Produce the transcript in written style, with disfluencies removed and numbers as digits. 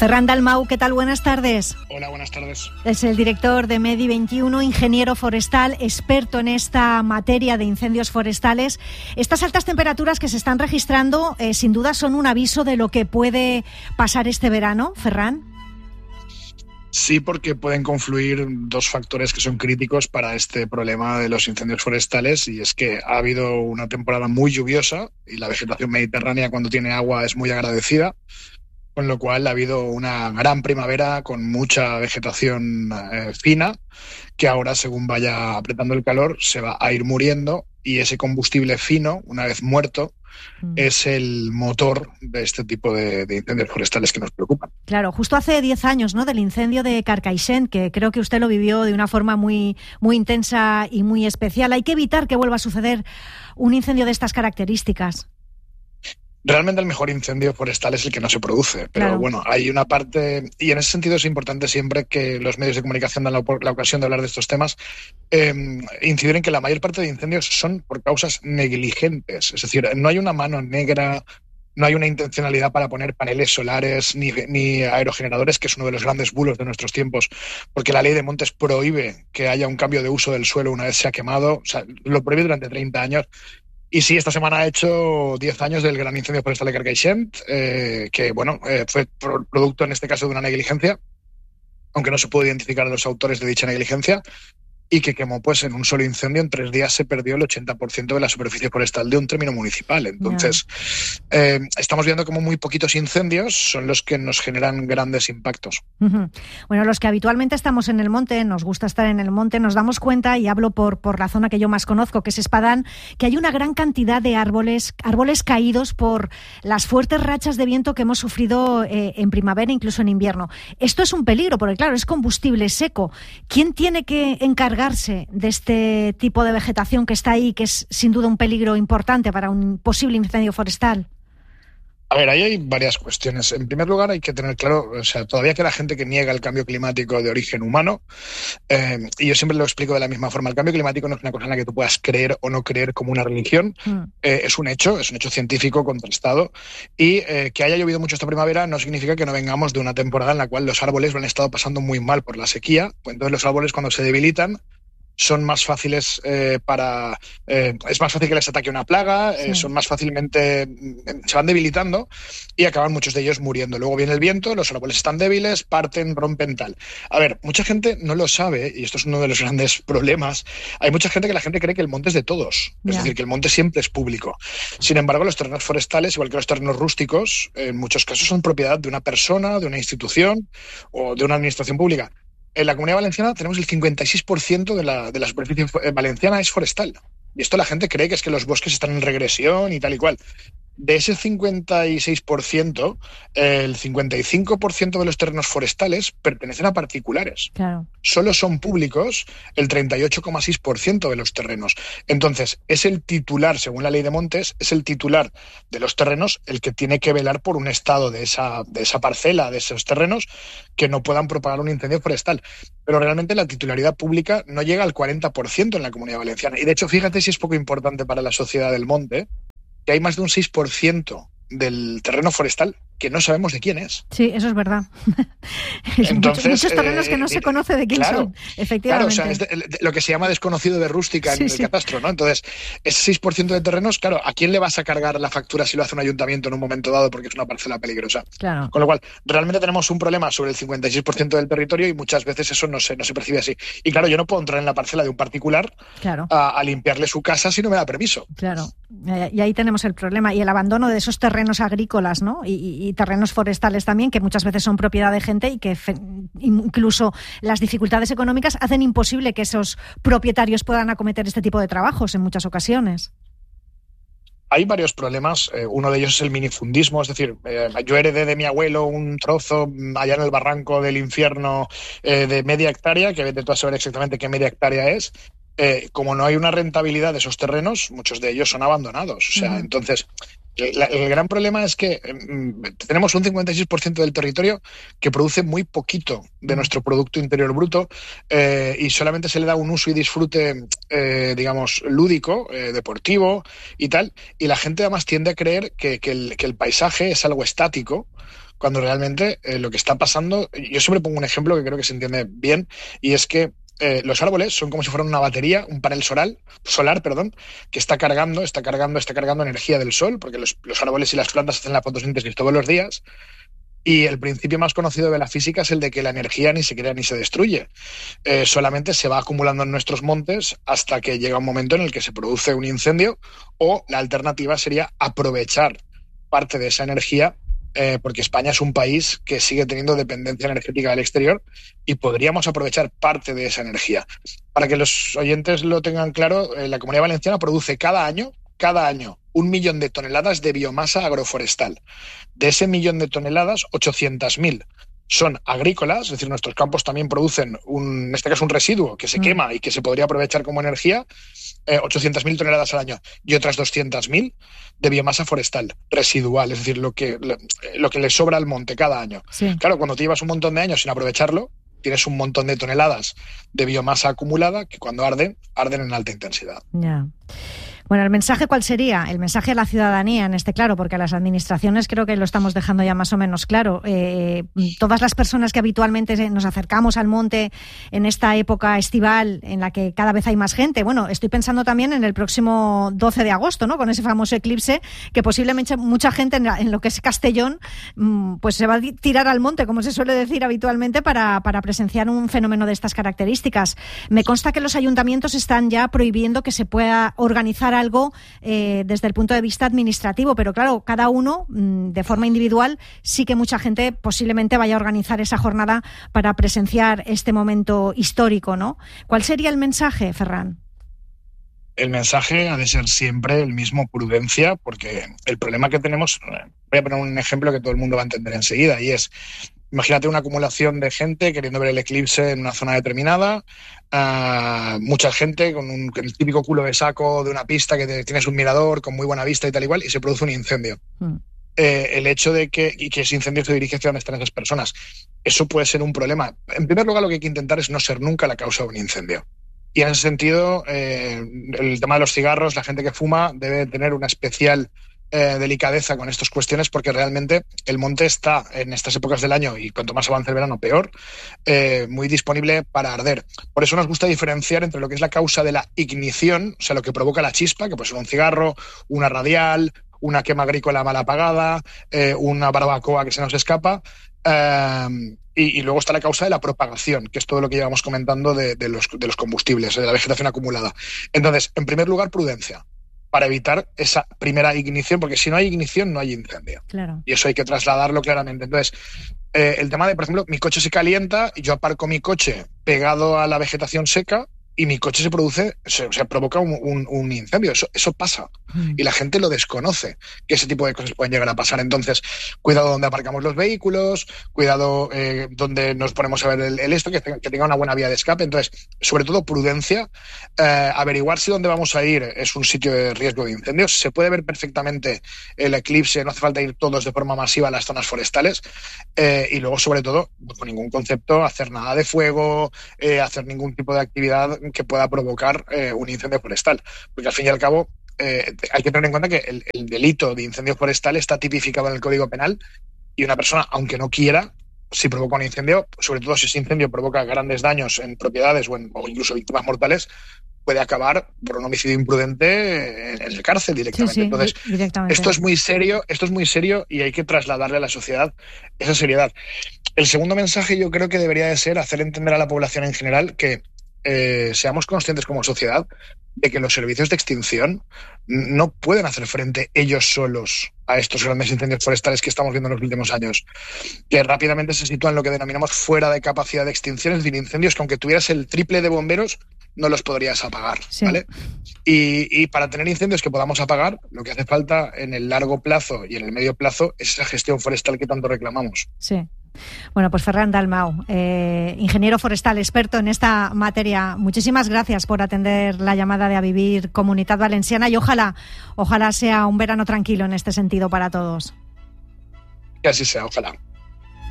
Ferran Dalmau, ¿qué tal? Buenas tardes. Hola, buenas tardes. Es el director de Medi 21, ingeniero forestal, experto en esta materia de incendios forestales. Estas altas temperaturas que se están registrando, sin duda, son un aviso de lo que puede pasar este verano, Ferran. Sí, porque pueden confluir dos factores que son críticos para este problema de los incendios forestales, y es que ha habido una temporada muy lluviosa y la vegetación mediterránea, cuando tiene agua, es muy agradecida, con lo cual ha habido una gran primavera con mucha vegetación fina, que ahora, según vaya apretando el calor, se va a ir muriendo, y ese combustible fino, una vez muerto, es el motor de este tipo de incendios forestales que nos preocupan. Claro, justo hace 10 años, ¿no?, del incendio de Carcaixent, que creo que usted lo vivió de una forma muy, muy intensa y muy especial. Hay que evitar que vuelva a suceder un incendio de estas características. Realmente el mejor incendio forestal es el que no se produce, pero claro. Bueno, hay una parte, y en ese sentido es importante siempre que los medios de comunicación dan la ocasión de hablar de estos temas, incidir en que la mayor parte de incendios son por causas negligentes, es decir, no hay una mano negra, no hay una intencionalidad para poner paneles solares ni aerogeneradores, que es uno de los grandes bulos de nuestros tiempos, porque la ley de montes prohíbe que haya un cambio de uso del suelo una vez se ha quemado, o sea, lo prohíbe durante 30 años. Y sí, esta semana ha hecho 10 años del gran incendio forestal de Carcaixent, que fue producto en este caso de una negligencia, aunque no se pudo identificar a los autores de dicha negligencia, y que quemó, pues, en un solo incendio, en 3 días se perdió el 80% de la superficie forestal de un término municipal. Entonces, estamos viendo como muy poquitos incendios son los que nos generan grandes impactos. Uh-huh. Bueno, los que habitualmente estamos en el monte, nos gusta estar en el monte, nos damos cuenta, y hablo por la zona que yo más conozco, que es Espadán, que hay una gran cantidad de árboles caídos por las fuertes rachas de viento que hemos sufrido en primavera, incluso en invierno. Esto es un peligro, porque claro, es combustible seco. ¿Quién tiene que encargarse de este tipo de vegetación que está ahí, que es sin duda un peligro importante para un posible incendio forestal? A ver, ahí hay varias cuestiones. En primer lugar, hay que tener claro, o sea, todavía queda gente que niega el cambio climático de origen humano, y yo siempre lo explico de la misma forma. El cambio climático no es una cosa en la que tú puedas creer o no creer como una religión. Es un hecho científico contrastado, y que haya llovido mucho esta primavera no significa que no vengamos de una temporada en la cual los árboles lo han estado pasando muy mal por la sequía. Pues entonces los árboles, cuando se debilitan, son más fáciles es más fácil que les ataque una plaga, son más fácilmente, se van debilitando y acaban muchos de ellos muriendo. Luego viene el viento, los árboles están débiles, parten, rompen, tal. A ver, mucha gente no lo sabe, y esto es uno de los grandes problemas. Hay mucha gente que la gente cree que el monte es de todos, es decir, que el monte siempre es público. Sin embargo, los terrenos forestales, igual que los terrenos rústicos, en muchos casos son propiedad de una persona, de una institución o de una administración pública. En la Comunidad Valenciana tenemos el 56% de la superficie valenciana es forestal. Y esto la gente cree que es que los bosques están en regresión y tal y cual. De ese 56%, el 55% de los terrenos forestales pertenecen a particulares. Claro. Solo son públicos el 38,6% de los terrenos. Entonces, es el titular, según la ley de montes, es el titular de los terrenos el que tiene que velar por un estado de esa parcela, de esos terrenos, que no puedan propagar un incendio forestal. Pero realmente la titularidad pública no llega al 40% en la Comunidad Valenciana. Y de hecho, fíjate si es poco importante para la sociedad del monte, que hay más de un 6% del terreno forestal que no sabemos de quién es. Sí, eso es verdad. Entonces, muchos terrenos que no se conoce de quién son, efectivamente. Claro, o sea, es lo que se llama desconocido de rústica en el catastro, ¿no? Entonces, ese 6% de terrenos, claro, ¿a quién le vas a cargar la factura si lo hace un ayuntamiento en un momento dado porque es una parcela peligrosa? Claro. Con lo cual, realmente tenemos un problema sobre el 56% del territorio, y muchas veces eso no se percibe así. Y claro, yo no puedo entrar en la parcela de un particular a limpiarle su casa si no me da permiso. Claro. Y ahí tenemos el problema, y el abandono de esos terrenos agrícolas, ¿no? Y terrenos forestales también, que muchas veces son propiedad de gente, y que incluso las dificultades económicas hacen imposible que esos propietarios puedan acometer este tipo de trabajos en muchas ocasiones. Hay varios problemas. Uno de ellos es el minifundismo, es decir, yo heredé de mi abuelo un trozo allá en el barranco del infierno de media hectárea, que vete tú a saber exactamente qué media hectárea es. Como no hay una rentabilidad de esos terrenos, muchos de ellos son abandonados. O sea, entonces, el gran problema es que tenemos un 56% del territorio que produce muy poquito de nuestro Producto Interior Bruto, y solamente se le da un uso y disfrute, digamos, lúdico, deportivo y tal, y la gente además tiende a creer que el paisaje es algo estático, cuando realmente lo que está pasando, yo siempre pongo un ejemplo que creo que se entiende bien, y es que los árboles son como si fueran una batería, un panel solar, que está cargando energía del sol, porque los árboles y las plantas hacen la fotosíntesis todos los días. Y el principio más conocido de la física es el de que la energía ni se crea ni se destruye. Solamente se va acumulando en nuestros montes hasta que llega un momento en el que se produce un incendio, o la alternativa sería aprovechar parte de esa energía, porque España es un país que sigue teniendo dependencia energética del exterior y podríamos aprovechar parte de esa energía. Para que los oyentes lo tengan claro, la Comunidad Valenciana produce cada año 1 millón de toneladas de biomasa agroforestal. De ese 1 millón de toneladas, 800.000 son agrícolas, es decir, nuestros campos también producen, en este caso, un residuo que se quema y que se podría aprovechar como energía, 800.000 toneladas al año, y otras 200.000 de biomasa forestal residual, es decir, lo que le sobra al monte cada año. Sí. Claro, cuando te llevas un montón de años sin aprovecharlo, tienes un montón de toneladas de biomasa acumulada que cuando arden en alta intensidad. Ya. Bueno, ¿el mensaje cuál sería? El mensaje a la ciudadanía en este, claro, porque a las administraciones creo que lo estamos dejando ya más o menos claro. Todas las personas que habitualmente nos acercamos al monte en esta época estival en la que cada vez hay más gente. Bueno, estoy pensando también en el próximo 12 de agosto, ¿no? Con ese famoso eclipse, que posiblemente mucha gente en lo que es Castellón pues se va a tirar al monte, como se suele decir habitualmente, para presenciar un fenómeno de estas características. Me consta que los ayuntamientos están ya prohibiendo que se pueda organizar algo desde el punto de vista administrativo, pero claro, cada uno de forma individual sí que mucha gente posiblemente vaya a organizar esa jornada para presenciar este momento histórico, ¿no? ¿Cuál sería el mensaje, Ferran? El mensaje ha de ser siempre el mismo: prudencia, porque el problema que tenemos, voy a poner un ejemplo que todo el mundo va a entender enseguida, y es: imagínate una acumulación de gente queriendo ver el eclipse en una zona determinada, mucha gente con el típico culo de saco de una pista que tienes un mirador con muy buena vista y tal igual, y se produce un incendio. El hecho de que ese incendio se dirige hacia donde están esas personas, eso puede ser un problema. En primer lugar, lo que hay que intentar es no ser nunca la causa de un incendio. Y en ese sentido, el tema de los cigarros, la gente que fuma debe tener una especial delicadeza con estas cuestiones, porque realmente el monte está en estas épocas del año, y cuanto más avance el verano peor, muy disponible para arder. Por eso nos gusta diferenciar entre lo que es la causa de la ignición, o sea, lo que provoca la chispa, que puede ser un cigarro, una radial, una quema agrícola mal apagada, una barbacoa que se nos escapa, y luego está la causa de la propagación, que es todo lo que llevamos comentando de los combustibles, de la vegetación acumulada. Entonces, en primer lugar, prudencia, para evitar esa primera ignición, porque si no hay ignición no hay incendio. Claro. Y eso hay que trasladarlo claramente. Entonces, el tema de, por ejemplo, mi coche se calienta y yo aparco mi coche pegado a la vegetación seca y mi coche se provoca un incendio. Eso pasa. Y la gente lo desconoce, que ese tipo de cosas pueden llegar a pasar. Entonces, cuidado donde aparcamos los vehículos, cuidado donde nos ponemos a ver el esto, que tenga una buena vía de escape. Entonces, sobre todo, prudencia, averiguar si donde vamos a ir es un sitio de riesgo de incendios. Se puede ver perfectamente el eclipse, no hace falta ir todos de forma masiva a las zonas forestales, y luego, sobre todo, con ningún concepto, hacer nada de fuego, hacer ningún tipo de actividad que pueda provocar un incendio forestal, porque al fin y al cabo hay que tener en cuenta que el delito de incendio forestal está tipificado en el Código Penal, y una persona, aunque no quiera, si provoca un incendio, sobre todo si ese incendio provoca grandes daños en propiedades o incluso víctimas mortales, puede acabar por un homicidio imprudente en el cárcel directamente. Sí, entonces, directamente. Esto es muy serio y hay que trasladarle a la sociedad esa seriedad. El segundo mensaje yo creo que debería de ser hacer entender a la población en general que seamos conscientes como sociedad de que los servicios de extinción no pueden hacer frente ellos solos a estos grandes incendios forestales que estamos viendo en los últimos años, que rápidamente se sitúan en lo que denominamos fuera de capacidad de extinción, es decir, incendios que aunque tuvieras el triple de bomberos no los podrías apagar, sí. ¿Vale? Y para tener incendios que podamos apagar, lo que hace falta en el largo plazo y en el medio plazo es esa gestión forestal que tanto reclamamos. Sí. Bueno, pues Ferran Dalmau, ingeniero forestal, experto en esta materia, muchísimas gracias por atender la llamada de A Vivir Comunitat Valenciana, y ojalá sea un verano tranquilo en este sentido para todos. Que así sea, ojalá.